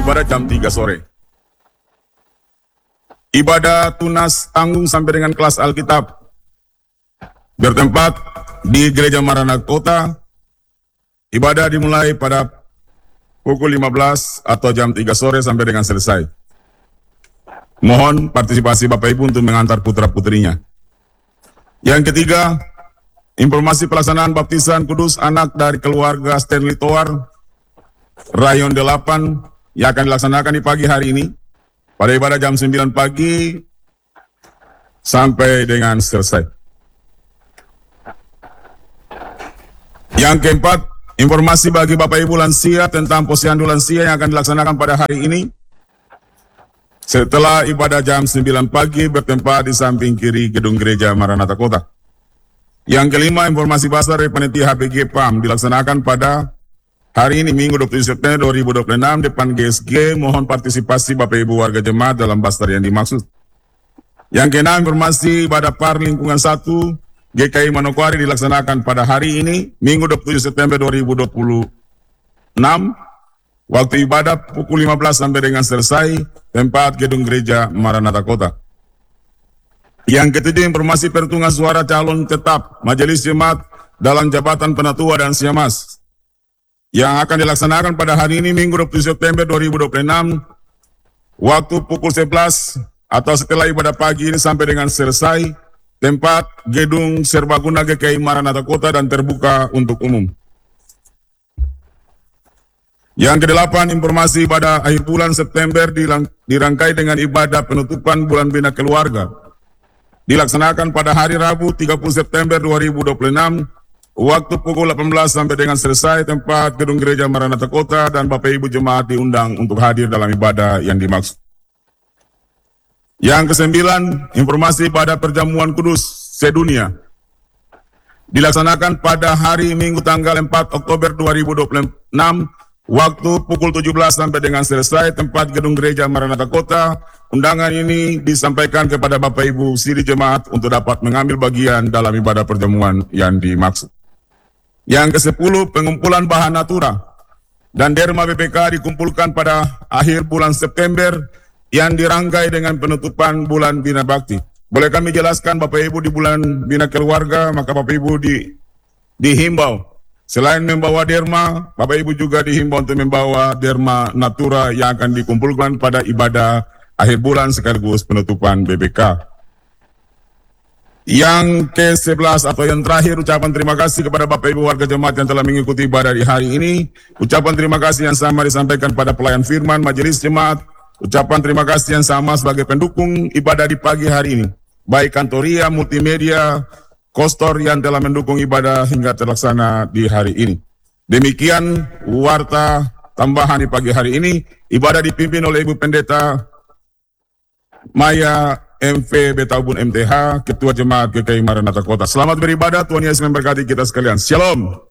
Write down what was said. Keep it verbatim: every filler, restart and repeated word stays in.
pada jam tiga sore. Ibadah tunas tanggung sampai dengan kelas Alkitab bertempat di Gereja Maranatha Kota. Ibadah dimulai pada pukul lima belas atau jam tiga sore sampai dengan selesai. Mohon partisipasi Bapak Ibu untuk mengantar putra-putrinya. Yang ketiga, informasi pelaksanaan baptisan kudus anak dari keluarga Stanley Toar, Rayon delapan, yang akan dilaksanakan di pagi hari ini, pada ibadah jam sembilan pagi sampai dengan selesai. Yang keempat, informasi bagi Bapak Ibu lansia tentang posyandu lansia yang akan dilaksanakan pada hari ini, setelah ibadah jam sembilan pagi bertempat di samping kiri gedung Gereja Maranatha Kota. Yang kelima, informasi basar dari panitia H B G P A M dilaksanakan pada hari ini, Minggu dua puluh tujuh September dua ribu dua puluh enam, depan G S G. Mohon partisipasi Bapak Ibu warga jemaat dalam basar yang dimaksud. Yang keenam, informasi ibadah Par Lingkungan satu G K I Manokwari dilaksanakan pada hari ini, Minggu dua puluh tujuh September dua ribu dua puluh enam. Waktu ibadah pukul lima belas sampai dengan selesai, tempat gedung Gereja Maranatha Kota. Yang ketujuh, informasi perhitungan suara calon tetap Majelis Jemaat dalam jabatan penatua dan siamas yang akan dilaksanakan pada hari ini, Minggu dua puluh tujuh September dua ribu dua puluh enam, waktu pukul sebelas atau setelah ibadah pagi ini sampai dengan selesai, tempat gedung serbaguna G K I Maranatha Kota dan terbuka untuk umum. Yang kedelapan, informasi ibadah akhir bulan September dirangkai dengan ibadah penutupan bulan Bina Keluarga. Dilaksanakan pada hari Rabu tiga puluh September dua ribu dua puluh enam, waktu pukul delapan belas sampai dengan selesai, tempat gedung Gereja Maranatha Kota, dan Bapak Ibu jemaat diundang untuk hadir dalam ibadah yang dimaksud. Yang kesembilan, informasi pada perjamuan kudus sedunia. Dilaksanakan pada hari Minggu tanggal empat Oktober dua ribu dua puluh enam, waktu pukul tujuh belas sampai dengan selesai, tempat gedung Gereja Maranatha Kota. Undangan ini disampaikan kepada Bapak Ibu siri jemaat untuk dapat mengambil bagian dalam ibadah perjamuan yang dimaksud. Yang kesepuluh, pengumpulan bahan natura dan derma B P K dikumpulkan pada akhir bulan September yang dirangkai dengan penutupan bulan Bina Bakti. Boleh kami jelaskan Bapak Ibu, di bulan Bina Keluarga, maka Bapak Ibu di, dihimbau selain membawa derma, Bapak Ibu juga dihimbau untuk membawa derma natura yang akan dikumpulkan pada ibadah akhir bulan sekaligus penutupan B B K. Yang ke sebelas atau yang terakhir, ucapan terima kasih kepada Bapak Ibu warga jemaat yang telah mengikuti ibadah di hari ini. Ucapan terima kasih yang sama disampaikan pada pelayan firman Majelis Jemaat. Ucapan terima kasih yang sama sebagai pendukung ibadah di pagi hari ini, baik kantoria, multimedia, kostor yang telah mendukung ibadah hingga terlaksana di hari ini. Demikian warta tambahan di pagi hari ini. Ibadah dipimpin oleh Ibu Pendeta Maya M V Betaubun M T H, Ketua Jemaat G K I Maranatha Kota. Selamat beribadah, Tuhan Yesus memberkati kita sekalian. Shalom.